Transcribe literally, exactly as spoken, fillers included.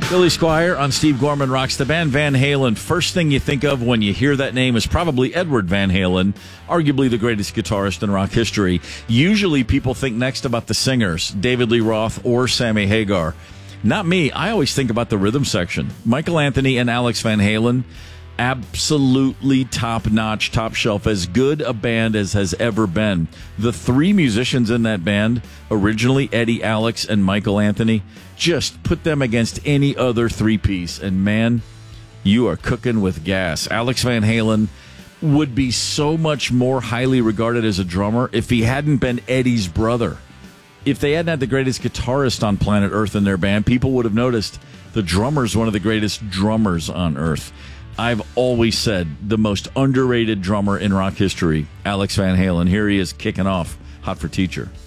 Billy Squier on Steve Gorman Rocks the Band. Van Halen. First thing you think of when you hear that name is probably Edward Van Halen, arguably the greatest guitarist in rock history. Usually people think next about the singers, David Lee Roth or Sammy Hagar. Not me. I always think about the rhythm section. Michael Anthony and Alex Van Halen, absolutely top-notch, top-shelf, as good a band as has ever been. The three musicians in that band, originally Eddie, Alex, and Michael Anthony, just put them against any other three-piece, and man, you are cooking with gas. Alex Van Halen would be so much more highly regarded as a drummer if he hadn't been Eddie's brother. If they hadn't had the greatest guitarist on planet Earth in their band, people would have noticed the drummer's one of the greatest drummers on Earth. I've always said the most underrated drummer in rock history, Alex Van Halen. Here he is kicking off Hot for Teacher.